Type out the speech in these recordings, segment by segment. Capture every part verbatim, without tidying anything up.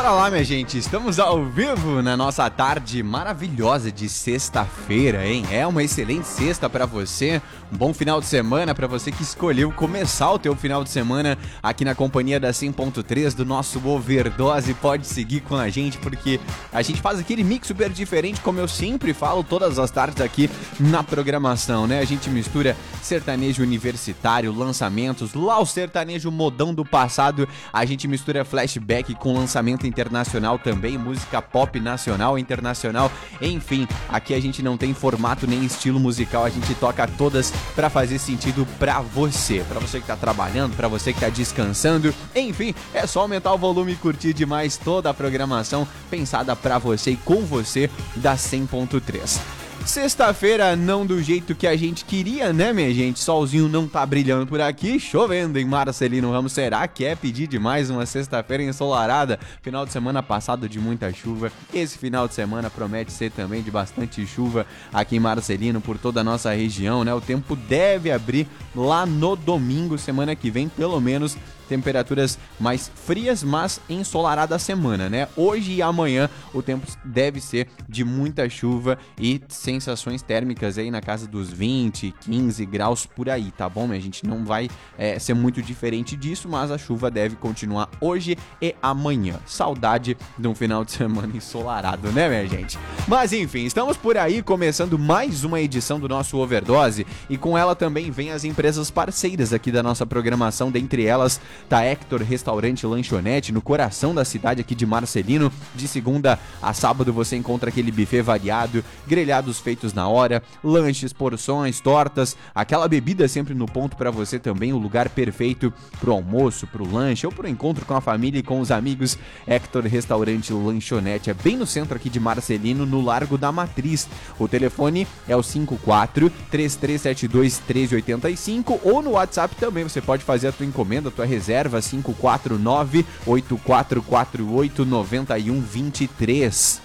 bora lá, minha gente. Estamos ao vivo na nossa tarde maravilhosa de sexta-feira, hein? É uma excelente sexta pra você, um bom final de semana pra você que escolheu começar o teu final de semana aqui na companhia da cem ponto três do nosso Overdose. Pode seguir com a gente porque a gente faz aquele mix super diferente, como eu sempre falo todas as tardes aqui na programação, né? A gente mistura sertanejo universitário, lançamentos, lá o sertanejo modão do passado, a gente mistura flashback com lançamento internacional também, música pop nacional, internacional, enfim, aqui a gente não tem formato nem estilo musical, a gente toca todas pra fazer sentido pra você, pra você que tá trabalhando, pra você que tá descansando, enfim, é só aumentar o volume e curtir demais toda a programação pensada pra você e com você da cem ponto três. Sexta-feira não do jeito que a gente queria, né, minha gente? Solzinho não tá brilhando por aqui, chovendo em Marcelino Ramos. Será que é pedir demais uma sexta-feira ensolarada? Final de semana passado de muita chuva. Esse final de semana promete ser também de bastante chuva aqui em Marcelino, por toda a nossa região, né? O tempo deve abrir lá no domingo, semana que vem, pelo menos. Temperaturas mais frias, mas ensolarada a semana, né? Hoje e amanhã o tempo deve ser de muita chuva e sensações térmicas aí na casa dos vinte, quinze graus por aí, tá bom? A gente não vai é, ser muito diferente disso, mas a chuva deve continuar hoje e amanhã. Saudade de um final de semana ensolarado, né, minha gente? Mas enfim, estamos por aí começando mais uma edição do nosso Overdose e com ela também vem as empresas parceiras aqui da nossa programação, dentre elas tá Hector Restaurante e Lanchonete, no coração da cidade aqui de Marcelino. De segunda a sábado você encontra aquele buffet variado, grelhados feitos na hora, lanches, porções, tortas, aquela bebida sempre no ponto pra você também, o lugar perfeito pro almoço, pro lanche ou pro encontro com a família e com os amigos. Hector Restaurante e Lanchonete é bem no centro aqui de Marcelino, no Largo da Matriz. O telefone é o cinco quatro, três três sete dois, um três oito cinco ou no WhatsApp também você pode fazer a tua encomenda, a tua reserva. Reserva cinco quatro nove, oito quatro quatro oito, nove um dois três.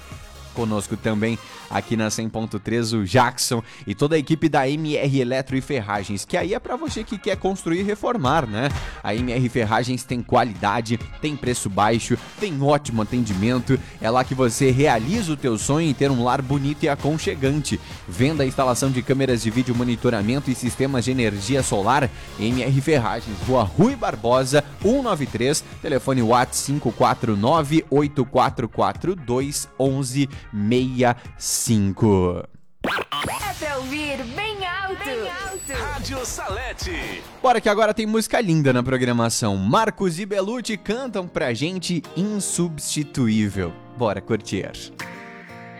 Conosco também aqui na cem ponto três o Jackson e toda a equipe da M R Eletro e Ferragens, que aí é pra você que quer construir e reformar, né? A M R Ferragens tem qualidade, tem preço baixo, tem ótimo atendimento, é lá que você realiza o teu sonho em ter um lar bonito e aconchegante. Venda a instalação de câmeras de vídeo monitoramento e sistemas de energia solar. M R Ferragens, Rua Rui Barbosa, cento e noventa e três, telefone WhatsApp cinco quatro nove, oito quatro quatro dois, um um seis cinco. É pra ouvir bem alto. Bem alto. Rádio Salete. Bora que agora tem música linda na programação. Marcos e Belucci cantam pra gente Insubstituível. Bora curtir.